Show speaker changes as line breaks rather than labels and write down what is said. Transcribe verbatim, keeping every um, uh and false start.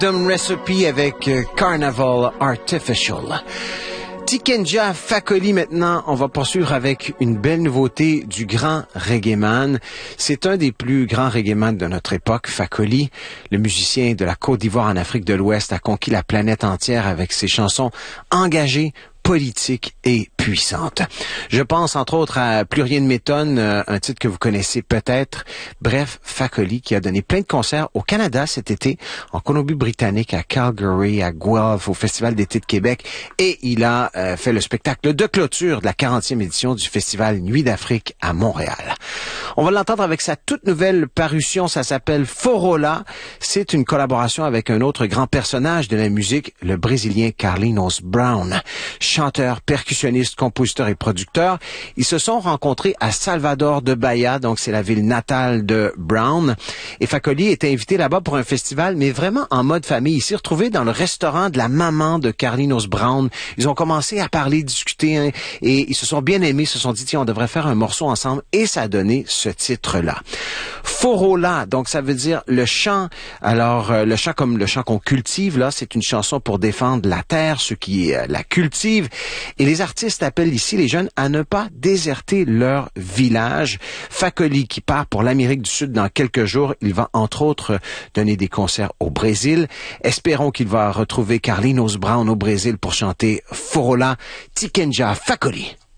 Random Recipe avec Carnival Artificial. Tikenja Fakoli maintenant, on va poursuivre avec une belle nouveauté du grand reggaeman. C'est un des plus grands reggaeman de notre époque, Fakoli. Le musicien de la Côte d'Ivoire en Afrique de l'Ouest a conquis la planète entière avec ses chansons engagées, politique et puissante. Je pense entre autres à Plus rien ne m'étonne, euh, un titre que vous connaissez peut-être. Bref, Fakoli qui a donné plein de concerts au Canada cet été, en Colombie-Britannique, à Calgary, à Guelph, au Festival d'été de Québec, et il a euh, fait le spectacle de clôture de la quarantième édition du Festival Nuit d'Afrique à Montréal. On va l'entendre avec sa toute nouvelle parution, ça s'appelle Forola. C'est une collaboration avec un autre grand personnage de la musique, le Brésilien Carlinhos Brown. Chanteur, percussionniste, compositeur et producteur. Ils se sont rencontrés à Salvador de Bahia, donc c'est la ville natale de Brown. Et Fakoli était invité là-bas pour un festival, mais vraiment en mode famille. Il s'est retrouvé dans le restaurant de la maman de Carlinhos Brown. Ils ont commencé à parler, discuter, hein, et ils se sont bien aimés, se sont dit, tiens, on devrait faire un morceau ensemble, et ça a donné ce titre-là. Forola, donc ça veut dire le chant. Alors, euh, le chant comme le chant qu'on cultive, là, c'est une chanson pour défendre la terre, ceux qui euh, la cultivent. Et les artistes appellent ici les jeunes à ne pas déserter leur village. Fakoli qui part pour l'Amérique du Sud dans quelques jours. Il va entre autres donner des concerts au Brésil. Espérons qu'il va retrouver Carlinhos Brown au Brésil pour chanter Forola. Tikenja Fakoli.